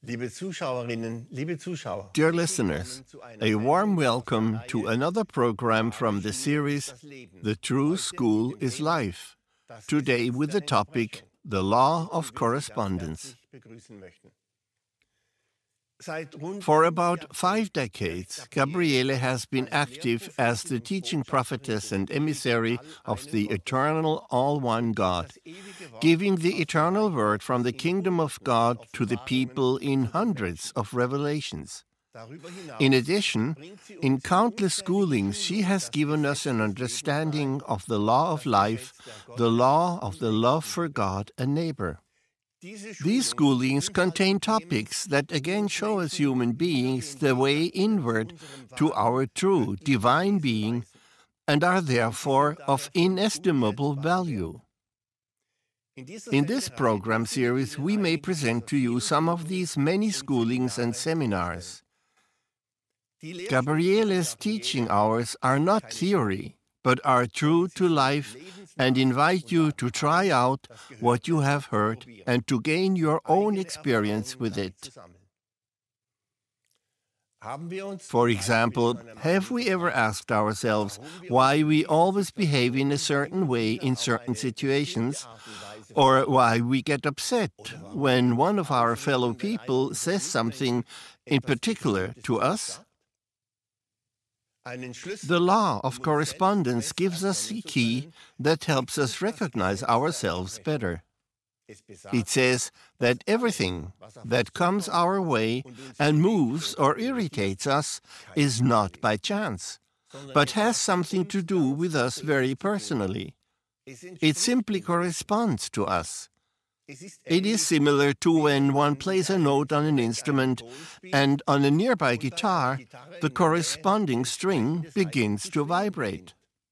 Liebe Zuschauerinnen, liebe Zuschauer. Dear listeners, a warm welcome to another program from the series The True School is Life, today with the topic The Law of Correspondence. For about 5 decades, Gabriele has been active as the teaching prophetess and emissary of the eternal all-one God, giving the eternal word from the kingdom of God to the people in hundreds of revelations. In addition, in countless schoolings, she has given us an understanding of the law of life, the law of the love for God and neighbor. These schoolings contain topics that again show us human beings the way inward to our true divine being and are therefore of inestimable value. In this program series, we may present to you some of these many schoolings and seminars. Gabriele's teaching hours are not theory, but are true to life and invite you to try out what you have heard and to gain your own experience with it. For example, have we ever asked ourselves why we always behave in a certain way in certain situations, or why we get upset when one of our fellow people says something in particular to us? The law of correspondence gives us a key that helps us recognize ourselves better. It says that everything that comes our way and moves or irritates us is not by chance, but has something to do with us very personally. It simply corresponds to us. It is similar to when one plays a note on an instrument and on a nearby guitar, the corresponding string begins to vibrate.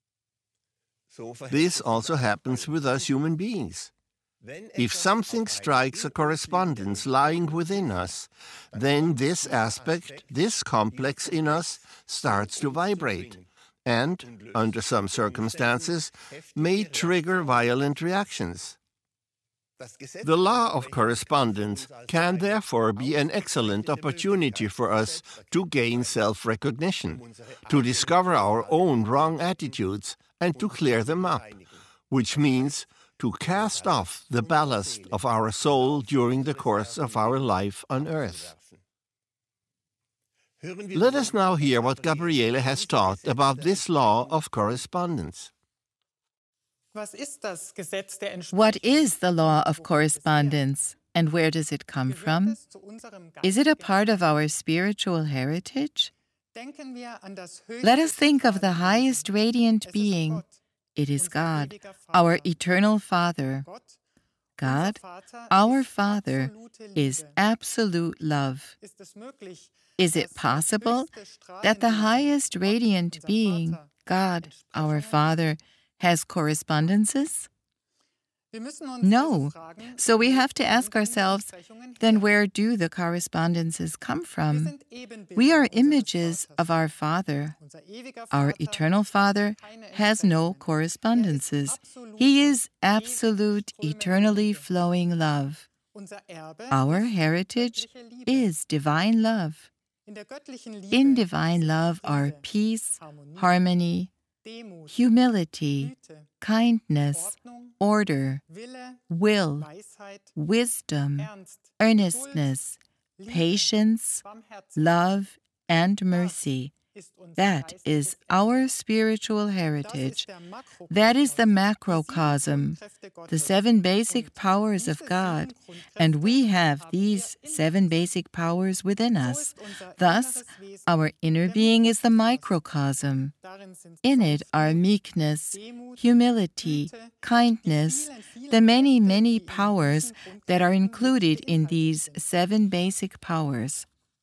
This also happens with us human beings. If something strikes a correspondence lying within us, then this aspect, this complex in us, starts to vibrate and, under some circumstances, may trigger violent reactions. The law of correspondence can therefore be an excellent opportunity for us to gain self-recognition, to discover our own wrong attitudes, and to clear them up, which means to cast off the ballast of our soul during the course of our life on earth. Let us now hear what Gabriele has taught about this law of correspondence. What is the law of correspondence, and where does it come from? Is it a part of our spiritual heritage? Let us think of the highest radiant being. It is God, our eternal Father. God, our Father, is absolute love. Is it possible that the highest radiant being, God, our Father, has correspondences? No. So we have to ask ourselves, then where do the correspondences come from? We are images of our Father. Our eternal Father has no correspondences. He is absolute, eternally flowing love. Our heritage is divine love. In divine love are peace, harmony, humility, kindness, order, will, wisdom, earnestness, patience, love, and mercy. That is our spiritual heritage. That is the macrocosm, the 7 basic powers of God, and we have these 7 basic powers within us. Thus, our inner being is the microcosm. In it are meekness, humility, kindness, the many, many powers that are included in these 7 basic powers.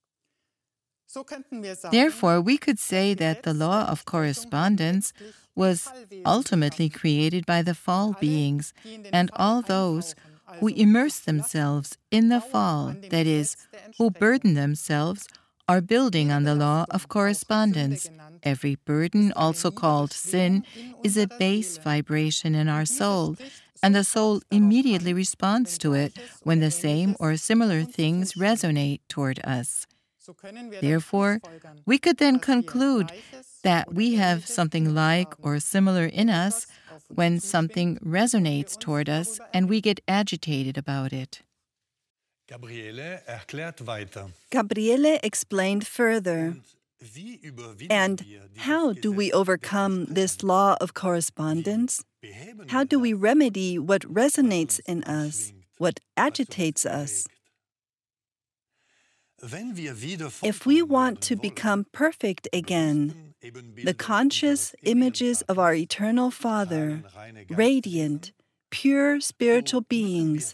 Therefore, we could say that the law of correspondence was ultimately created by the fall beings and all those who immerse themselves in the fall, that is, who burden themselves, are building on the law of correspondence. Every burden, also called sin, is a base vibration in our soul, and the soul immediately responds to it when the same or similar things resonate toward us. Therefore, we could then conclude that we have something like or similar in us when something resonates toward us and we get agitated about it. Gabriele explained further. And how do we overcome this law of correspondence? How do we remedy what resonates in us, what agitates us? If we want to become perfect again, the conscious images of our eternal Father, radiant, pure spiritual beings,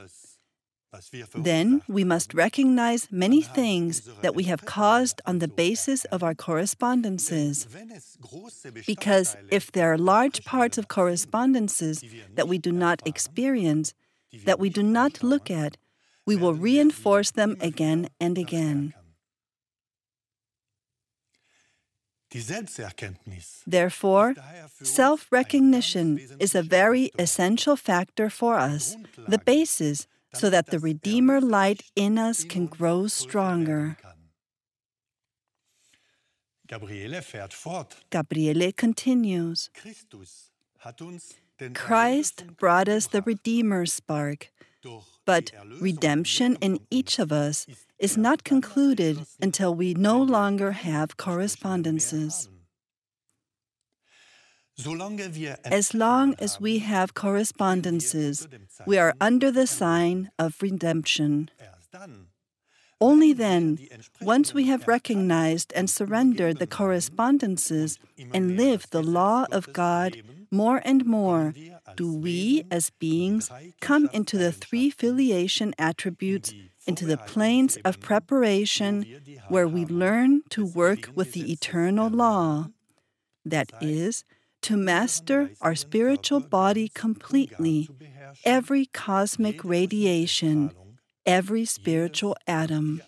then we must recognize many things that we have caused on the basis of our correspondences. Because if there are large parts of correspondences that we do not experience, that we do not look at, we will reinforce them again and again. Therefore, self-recognition is a very essential factor for us, the basis, so that the Redeemer light in us can grow stronger. Gabriele continues. Christ brought us the Redeemer spark, but redemption in each of us is not concluded until we no longer have correspondences. As long as we have correspondences, we are under the sign of redemption. Only then, once we have recognized and surrendered the correspondences and live the law of God more and more, do we, as beings, come into the three filiation attributes, into the planes of preparation, where we learn to work with the eternal law. That is, to master our spiritual body completely, every cosmic radiation, every spiritual atom.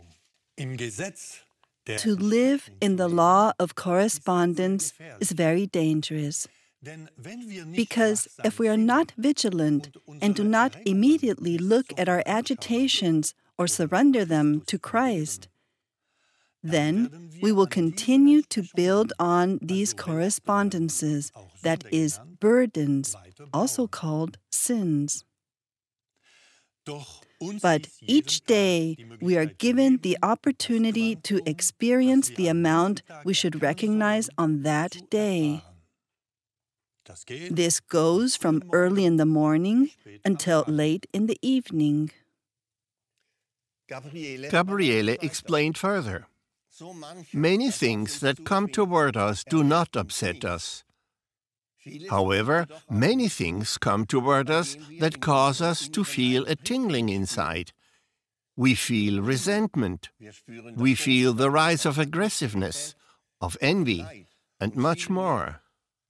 To live in the law of correspondence is very dangerous. Because if we are not vigilant and do not immediately look at our agitations or surrender them to Christ, then we will continue to build on these correspondences, that is, burdens, also called sins. But each day we are given the opportunity to experience the amount we should recognize on that day. This goes from early in the morning until late in the evening. Gabriele explained further. Many things that come toward us do not upset us. However, many things come toward us that cause us to feel a tingling inside. We feel resentment. We feel the rise of aggressiveness, of envy, and much more.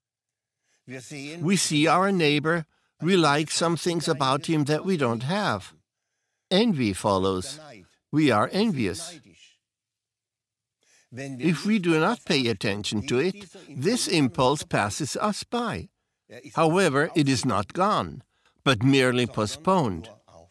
We see our neighbor. We like some things about him that we don't have. Envy follows. We are envious. If we do not pay attention to it, this impulse passes us by. However, it is not gone, but merely postponed.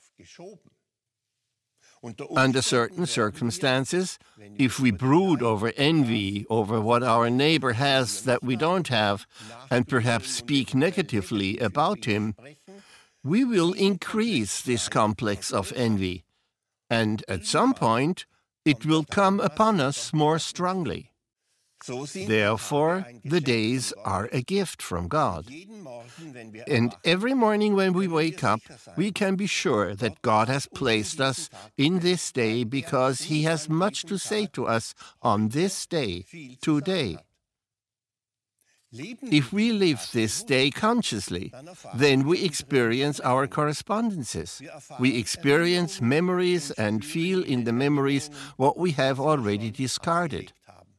Under certain circumstances, if we brood over envy, over what our neighbor has that we don't have, and perhaps speak negatively about him, we will increase this complex of envy, and at some point, it will come upon us more strongly. Therefore, the days are a gift from God. And every morning when we wake up, we can be sure that God has placed us in this day because He has much to say to us on this day, today. If we live this day consciously, then we experience our correspondences. We experience memories and feel in the memories what we have already discarded.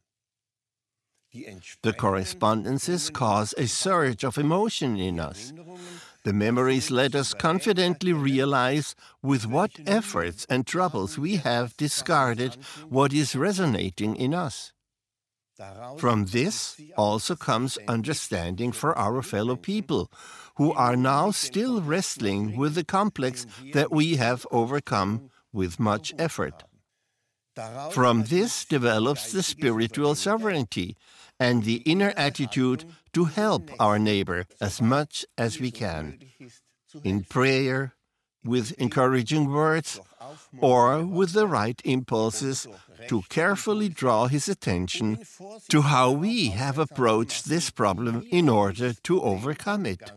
The correspondences cause a surge of emotion in us. The memories let us confidently realize with what efforts and troubles we have discarded what is resonating in us. From this also comes understanding for our fellow people, who are now still wrestling with the complex that we have overcome with much effort. From this develops the spiritual sovereignty and the inner attitude to help our neighbor as much as we can, in prayer, with encouraging words, or with the right impulses to carefully draw his attention to how we have approached this problem in order to overcome it.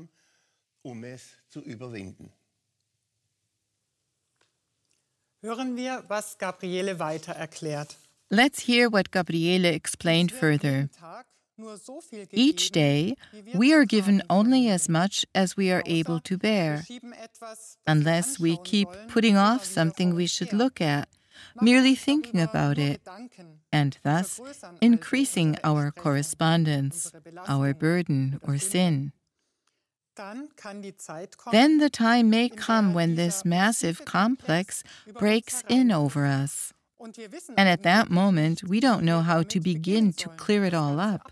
Hören wir, was Gabriele weiter erklärt. Let's hear what Gabriele explained further. Each day, we are given only as much as we are able to bear, unless we keep putting off something we should look at, merely thinking about it, and thus increasing our correspondence, our burden or sin. Then the time may come when this massive complex breaks in over us. And at that moment, we don't know how to begin to clear it all up.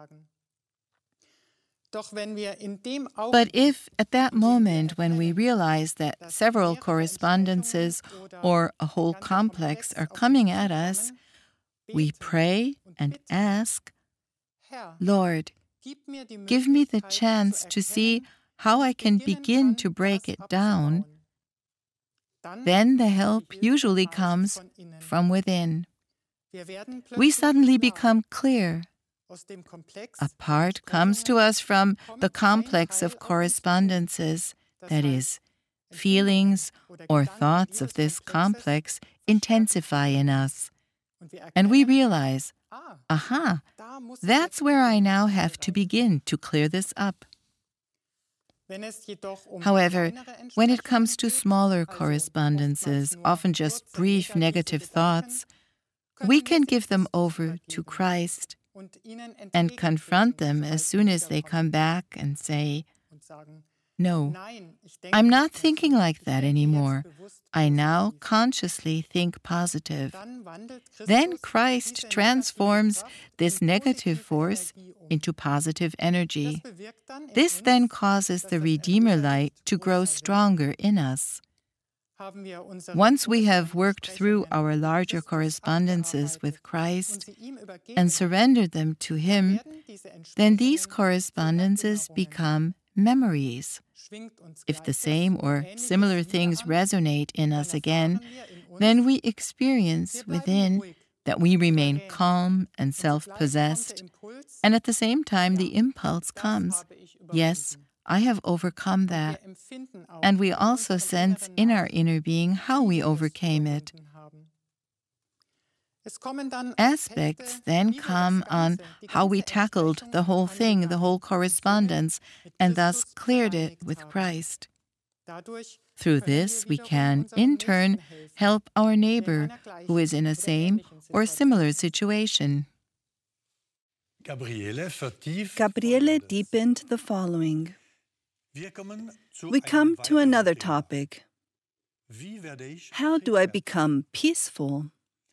But if at that moment when we realize that several correspondences or a whole complex are coming at us, we pray and ask, Lord, give me the chance to see how I can begin to break it down, then the help usually comes from within. We suddenly become clear. A part comes to us from the complex of correspondences, that is, feelings or thoughts of this complex intensify in us. And we realize, aha, that's where I now have to begin to clear this up. However, when it comes to smaller correspondences, often just brief negative thoughts, we can give them over to Christ and confront them as soon as they come back and say, no, I'm not thinking like that anymore. I now consciously think positive. Then Christ transforms this negative force into positive energy. This then causes the Redeemer light to grow stronger in us. Once we have worked through our larger correspondences with Christ and surrendered them to Him, then these correspondences become memories. If the same or similar things resonate in us again, then we experience within that we remain calm and self-possessed, and at the same time the impulse comes, yes, I have overcome that, and we also sense in our inner being how we overcame it. Aspects then come on how we tackled the whole thing, the whole correspondence, and thus cleared it with Christ. Through this, we can, in turn, help our neighbor who is in a same or similar situation. Gabriele deepened the following. We come to another topic. How do I become peaceful?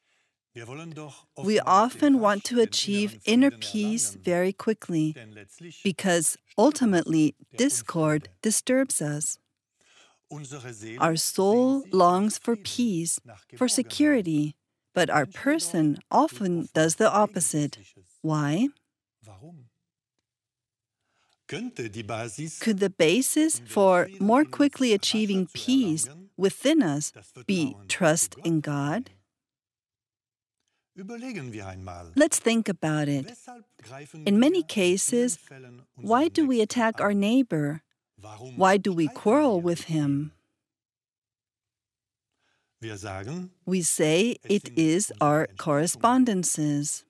We often want to achieve inner peace very quickly, because ultimately discord disturbs us. Our soul longs for peace, for security, but our person often does the opposite. Why? Could the basis for more quickly achieving peace within us be trust in God? Let's think about it. In many cases, why do we attack our neighbor? Why do we quarrel with him? We say it is our correspondences.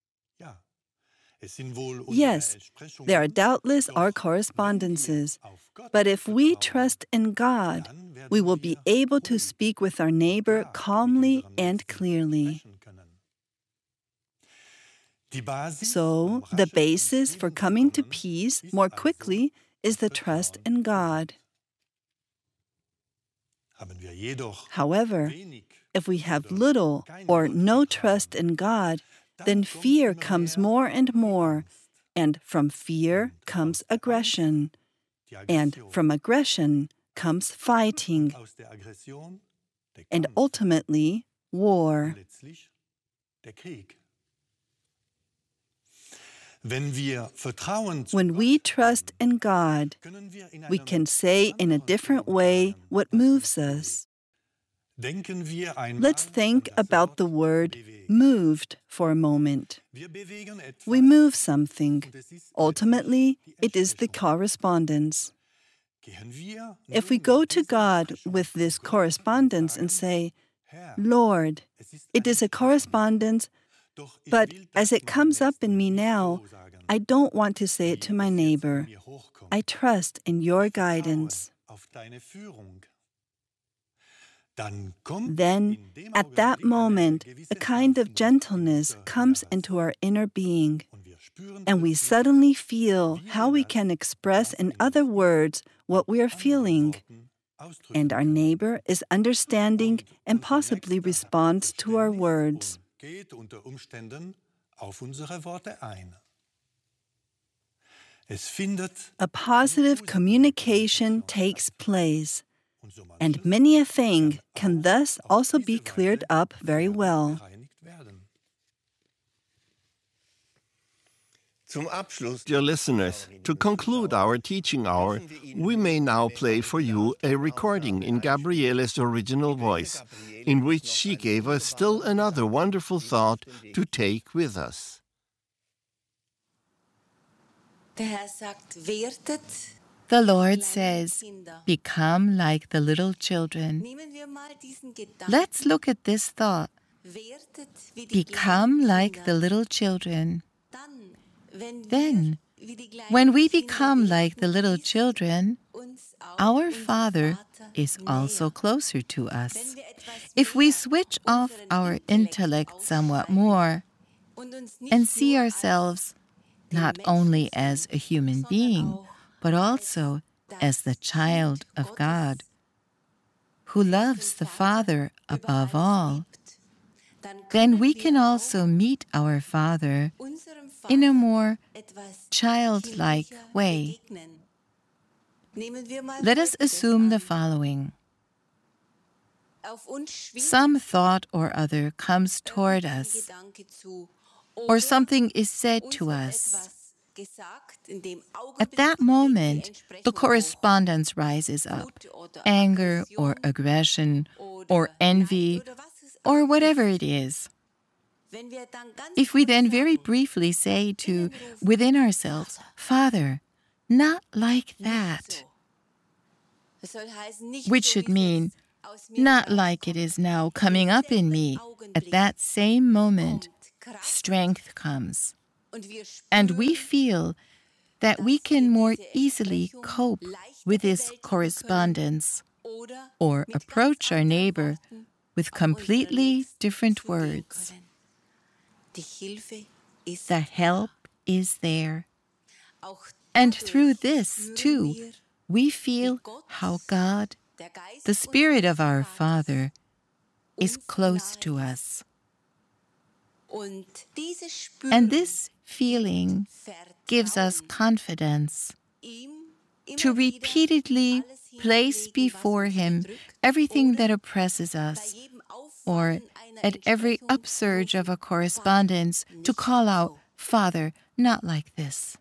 Yes, there are doubtless our correspondences, but if we trust in God, we will be able to speak with our neighbor calmly and clearly. So, the basis for coming to peace more quickly is the trust in God. However, if we have little or no trust in God, then fear comes more and more, and from fear comes aggression, and from aggression comes fighting, and ultimately war. When we trust in God, we can say in a different way what moves us. Let's think about the word moved for a moment. We move something. Ultimately, it is the correspondence. If we go to God with this correspondence and say, Lord, it is a correspondence, but as it comes up in me now, I don't want to say it to my neighbor. I trust in your guidance. Then, at that moment, a kind of gentleness comes into our inner being, and we suddenly feel how we can express in other words what we are feeling, and our neighbor is understanding and possibly responds to our words. A positive communication takes place, and many a thing can thus also be cleared up very well. Dear listeners, to conclude our teaching hour, we may now play for you a recording in Gabriele's original voice, in which she gave us still another wonderful thought to take with us. The Lord says, become like the little children. Let's look at this thought. Become like the little children. Then, when we become like the little children, our Father is also closer to us. If we switch off our intellect somewhat more and see ourselves not only as a human being, but also as the child of God, who loves the Father above all, then we can also meet our Father in a more childlike way. Let us assume the following. Some thought or other comes toward us, or something is said to us. At that moment, the correspondence rises up. Anger or aggression or envy or whatever it is. If we then very briefly say within ourselves, Father, not like that, which should mean, not like it is now coming up in me, at that same moment, strength comes. And we feel that we can more easily cope with this correspondence or approach our neighbor with completely different words. The help is there. And through this, too, we feel how God, the Spirit of our Father, is close to us. And this feeling gives us confidence to repeatedly place before Him everything that oppresses us, or at every upsurge of a correspondence to call out, Father, not like this.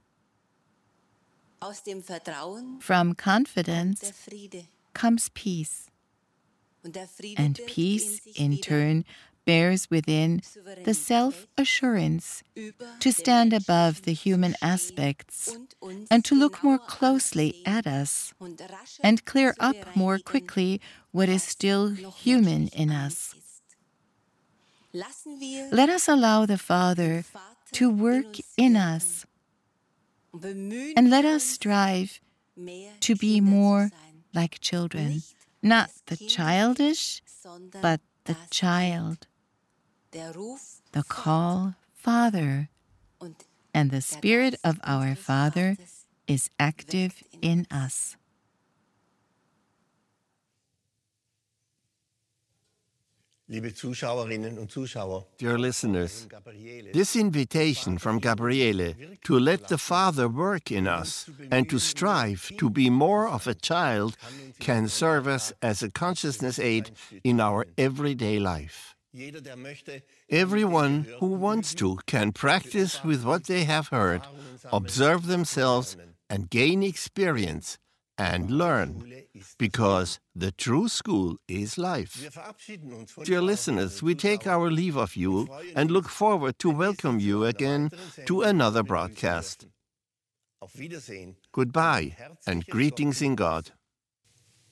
From confidence comes peace, and peace, in turn, bears within the self-assurance to stand above the human aspects and to look more closely at us and clear up more quickly what is still human in us. Let us allow the Father to work in us, and let us strive to be more like children, not the childish, but the child. The call, Father, and the Spirit of our Father is active in us. Liebe Zuschauerinnen und Zuschauer, Dear listeners, this invitation from Gabriele to let the Father work in us and to strive to be more of a child can serve us as a consciousness aid in our everyday life. Everyone who wants to can practice with what they have heard, observe themselves, and gain experience and learn, because the true school is life. Dear listeners, we take our leave of you and look forward to welcome you again to another broadcast. Goodbye and greetings in God.